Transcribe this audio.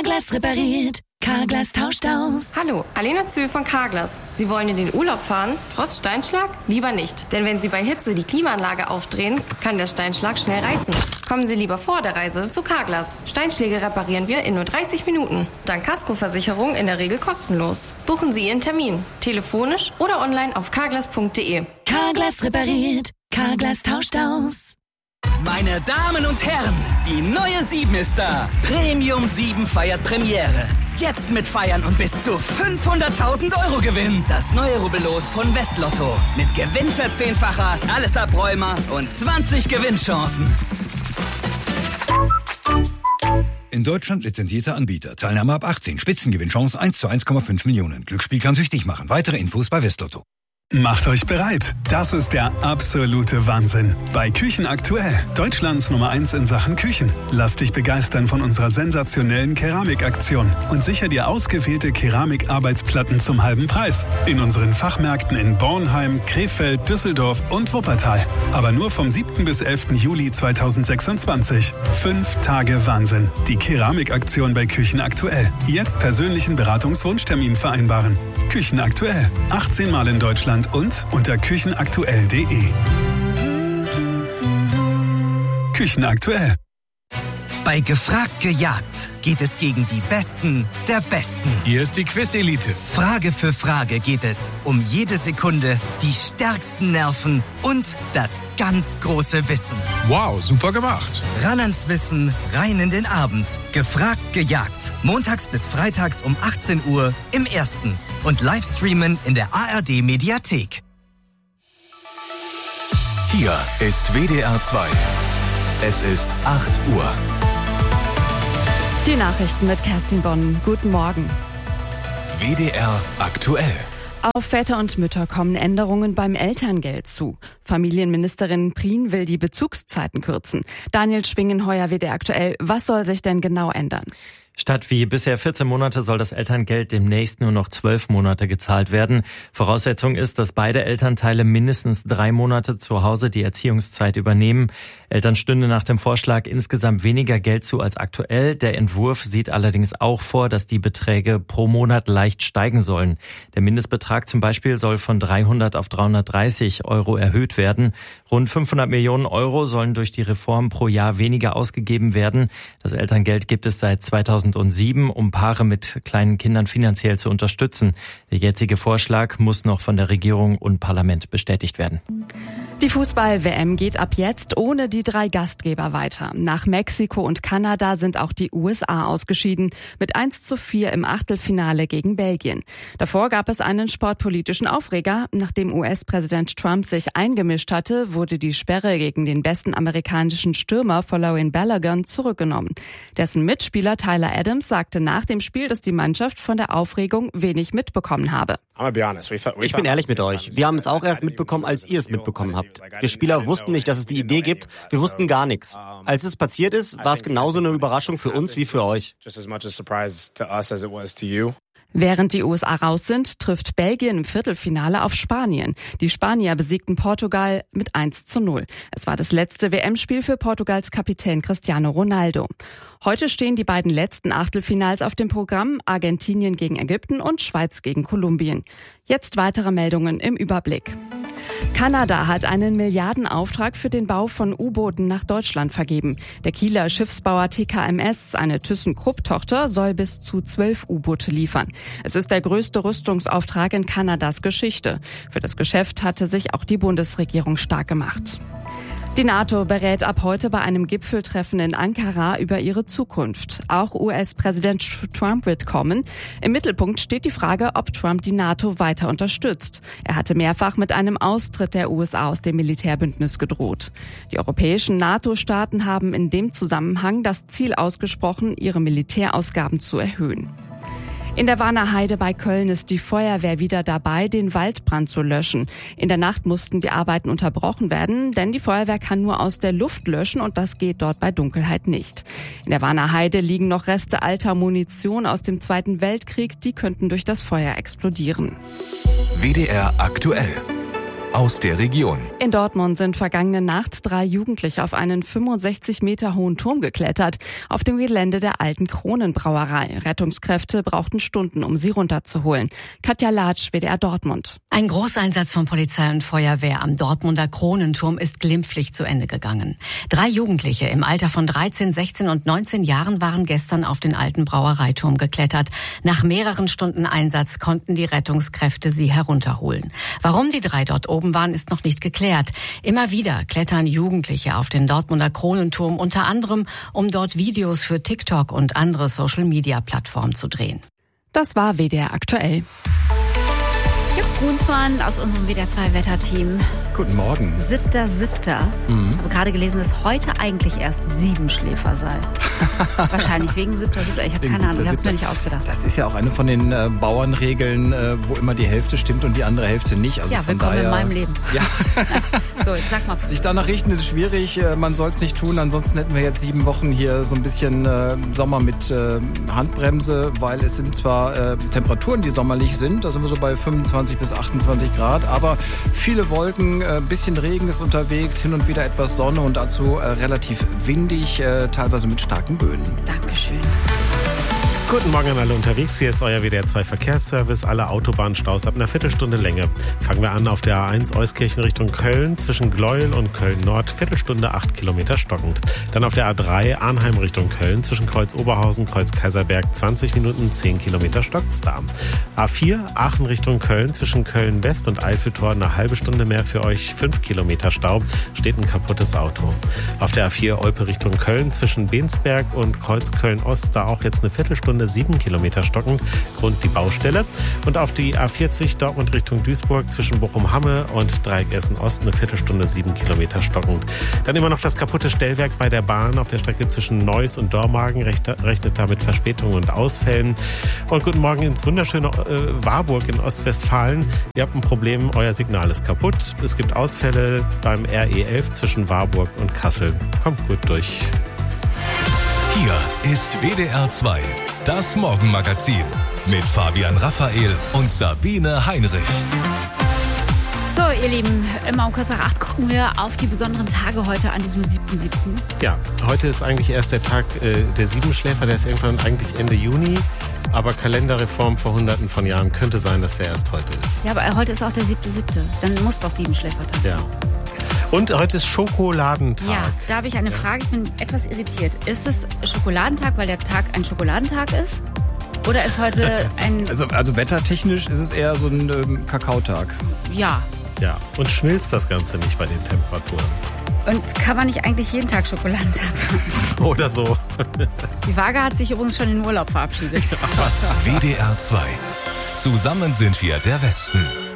Carglass repariert. Carglass tauscht aus. Hallo, Alena Zühl von Carglass. Sie wollen in den Urlaub fahren, trotz Steinschlag? Lieber nicht. Denn wenn Sie bei Hitze die Klimaanlage aufdrehen, kann der Steinschlag schnell reißen. Kommen Sie lieber vor der Reise zu Carglass. Steinschläge reparieren wir in nur 30 Minuten. Dank Kaskoversicherung in der Regel kostenlos. Buchen Sie Ihren Termin. Telefonisch oder online auf carglass.de. Carglass repariert. Carglass tauscht aus. Meine Damen und Herren, die neue 7 ist da. Premium 7 feiert Premiere. Jetzt mit Feiern und bis zu 500.000 Euro Gewinn. Das neue Rubbellos von Westlotto. Mit Gewinnverzehnfacher, alles Abräumer und 20 Gewinnchancen. In Deutschland lizenzierter Anbieter. Teilnahme ab 18. Spitzengewinnchance 1 zu 1,5 Millionen. Glücksspiel kann süchtig machen. Weitere Infos bei Westlotto. Macht euch bereit. Das ist der absolute Wahnsinn. Bei Küchen aktuell, Deutschlands Nummer 1 in Sachen Küchen. Lass dich begeistern von unserer sensationellen Keramikaktion und sicher dir ausgewählte Keramikarbeitsplatten zum halben Preis. In unseren Fachmärkten in Bornheim, Krefeld, Düsseldorf und Wuppertal. Aber nur vom 7. bis 11. Juli 2026. 5 Tage Wahnsinn. Die Keramikaktion bei Küchen aktuell. Jetzt persönlichen Beratungswunschtermin vereinbaren. Küchen aktuell. 18 Mal in Deutschland und unter küchenaktuell.de. Küchen aktuell. Bei Gefragt gejagt geht es gegen die Besten der Besten. Hier ist die Quiz-Elite. Frage für Frage geht es um jede Sekunde, die stärksten Nerven und das ganz große Wissen. Wow, super gemacht. Ran ans Wissen, rein in den Abend. Gefragt gejagt. Montags bis freitags um 18 Uhr im Ersten. Und Livestreamen in der ARD-Mediathek. Hier ist WDR 2. Es ist 8 Uhr. Die Nachrichten mit Kerstin Bonn. Guten Morgen. WDR aktuell. Auf Väter und Mütter kommen Änderungen beim Elterngeld zu. Familienministerin Prien will die Bezugszeiten kürzen. Daniel Schwingenheuer, WDR aktuell. Was soll sich denn genau ändern? Statt wie bisher 14 Monate soll das Elterngeld demnächst nur noch 12 Monate gezahlt werden. Voraussetzung ist, dass beide Elternteile mindestens 3 Monate zu Hause die Erziehungszeit übernehmen. Eltern stünde nach dem Vorschlag insgesamt weniger Geld zu als aktuell. Der Entwurf sieht allerdings auch vor, dass die Beträge pro Monat leicht steigen sollen. Der Mindestbetrag zum Beispiel soll von 300 auf 330 Euro erhöht werden. Rund 500 Millionen Euro sollen durch die Reform pro Jahr weniger ausgegeben werden. Das Elterngeld gibt es seit 2007, um Paare mit kleinen Kindern finanziell zu unterstützen. Der jetzige Vorschlag muss noch von der Regierung und Parlament bestätigt werden. Die Fußball-WM geht ab jetzt ohne die 3 Gastgeber weiter. Nach Mexiko und Kanada sind auch die USA ausgeschieden, mit 1:4 im Achtelfinale gegen Belgien. Davor gab es einen sportpolitischen Aufreger. Nachdem US-Präsident Trump sich eingemischt hatte, wurde die Sperre gegen den besten amerikanischen Stürmer Folarin Balogun zurückgenommen. Dessen Mitspieler Tyler Adams sagte nach dem Spiel, dass die Mannschaft von der Aufregung wenig mitbekommen habe. Ich bin ehrlich mit euch. Wir haben es auch erst mitbekommen, als ihr es mitbekommen habt. Wir Spieler wussten nicht, dass es die Idee gibt. Wir wussten gar nichts. Als es passiert ist, war es genauso eine Überraschung für uns wie für euch. Während die USA raus sind, trifft Belgien im Viertelfinale auf Spanien. Die Spanier besiegten Portugal mit 1:0. Es war das letzte WM-Spiel für Portugals Kapitän Cristiano Ronaldo. Heute stehen die beiden letzten Achtelfinals auf dem Programm: Argentinien gegen Ägypten und Schweiz gegen Kolumbien. Jetzt weitere Meldungen im Überblick. Kanada hat einen Milliardenauftrag für den Bau von U-Booten nach Deutschland vergeben. Der Kieler Schiffsbauer TKMS, eine ThyssenKrupp-Tochter, soll bis zu 12 U-Boote liefern. Es ist der größte Rüstungsauftrag in Kanadas Geschichte. Für das Geschäft hatte sich auch die Bundesregierung stark gemacht. Die NATO berät ab heute bei einem Gipfeltreffen in Ankara über ihre Zukunft. Auch US-Präsident Trump wird kommen. Im Mittelpunkt steht die Frage, ob Trump die NATO weiter unterstützt. Er hatte mehrfach mit einem Austritt der USA aus dem Militärbündnis gedroht. Die europäischen NATO-Staaten haben in dem Zusammenhang das Ziel ausgesprochen, ihre Militärausgaben zu erhöhen. In der Warner Heide bei Köln ist die Feuerwehr wieder dabei, den Waldbrand zu löschen. In der Nacht mussten die Arbeiten unterbrochen werden, denn die Feuerwehr kann nur aus der Luft löschen und das geht dort bei Dunkelheit nicht. In der Warner Heide liegen noch Reste alter Munition aus dem Zweiten Weltkrieg, die könnten durch das Feuer explodieren. WDR aktuell. aus der Region. In Dortmund sind vergangene Nacht 3 Jugendliche auf einen 65 Meter hohen Turm geklettert, auf dem Gelände der alten Kronenbrauerei. Rettungskräfte brauchten Stunden, um sie runterzuholen. Katja Latsch, WDR Dortmund. Ein Großeinsatz von Polizei und Feuerwehr am Dortmunder Kronenturm ist glimpflich zu Ende gegangen. 3 Jugendliche im Alter von 13, 16 und 19 Jahren waren gestern auf den alten Brauereiturm geklettert. Nach mehreren Stunden Einsatz konnten die Rettungskräfte sie herunterholen. Warum die 3 dort oben waren, ist noch nicht geklärt. Immer wieder klettern Jugendliche auf den Dortmunder Kronenturm, unter anderem, um dort Videos für TikTok und andere Social-Media-Plattformen zu drehen. Das war WDR aktuell. Jupp Brunsmann aus unserem WDR2-Wetterteam. Guten Morgen. Siebter. Ich habe gerade gelesen, dass heute eigentlich erst 7-Schläfer sei. Wahrscheinlich wegen 7. Ich habe keine Ahnung, ich habe es mir nicht ausgedacht. Das ist ja auch eine von den Bauernregeln, wo immer die Hälfte stimmt und die andere Hälfte nicht. Also ja, willkommen in meinem Leben. Ja. So, jetzt sag mal. Sich danach richten ist schwierig, man soll es nicht tun. Ansonsten hätten wir jetzt 7 Wochen hier so ein bisschen Sommer mit Handbremse, weil es sind zwar Temperaturen, die sommerlich sind, da sind wir so bei 25 bis 28 Grad, aber viele Wolken, ein bisschen Regen ist unterwegs, hin und wieder etwas Sonne und dazu relativ windig, teilweise mit starken Böen. Dankeschön. Guten Morgen an alle unterwegs. Hier ist euer WDR2 Verkehrsservice. Alle Autobahnstaus ab einer Viertelstunde Länge. Fangen wir an auf der A1 Euskirchen Richtung Köln. Zwischen Gleuel und Köln-Nord. Viertelstunde 8 Kilometer stockend. Dann auf der A3 Arnheim Richtung Köln. Zwischen Kreuz Oberhausen, Kreuz Kaiserberg. 20 Minuten, 10 Kilometer stockt's da. A4 Aachen Richtung Köln. Zwischen Köln-West und Eiffeltor eine halbe Stunde mehr für euch. 5 Kilometer Stau. Steht ein kaputtes Auto. Auf der A4 Olpe Richtung Köln. Zwischen Bensberg und Kreuz Köln-Ost. Da auch jetzt eine Viertelstunde 7 Kilometer stockend, Grund die Baustelle. Und auf die A40 Dortmund Richtung Duisburg zwischen Bochum-Hamme und Dreieck Essen-Ost eine Viertelstunde 7 Kilometer stockend. Dann immer noch das kaputte Stellwerk bei der Bahn auf der Strecke zwischen Neuss und Dormagen, rechnet da mit Verspätungen und Ausfällen. Und guten Morgen ins wunderschöne Warburg in Ostwestfalen. Ihr habt ein Problem, euer Signal ist kaputt. Es gibt Ausfälle beim RE11 zwischen Warburg und Kassel. Kommt gut durch. Hier ist WDR 2, das Morgenmagazin mit Fabian Raphael und Sabine Heinrich. So, ihr Lieben, immer um kurz nach 8 gucken wir auf die besonderen Tage heute an diesem 7.7. Ja, heute ist eigentlich erst der Tag der 7-Schläfer, der ist irgendwann eigentlich Ende Juni. Aber Kalenderreform vor Hunderten von Jahren könnte sein, dass der erst heute ist. Ja, aber heute ist auch der 7.7. Dann muss doch 7-Schläfertag. Ja. Und heute ist Schokoladentag. Ja, da habe ich eine Frage, ich bin etwas irritiert. Ist es Schokoladentag, weil der Tag ein Schokoladentag ist? Oder ist heute ein... Also wettertechnisch ist es eher so ein Kakaotag. Ja. Ja, und schmilzt das Ganze nicht bei den Temperaturen. Und kann man nicht eigentlich jeden Tag Schokoladentag machen? Oder so. Die Waage hat sich übrigens schon in den Urlaub verabschiedet. WDR 2. Zusammen sind wir der Westen.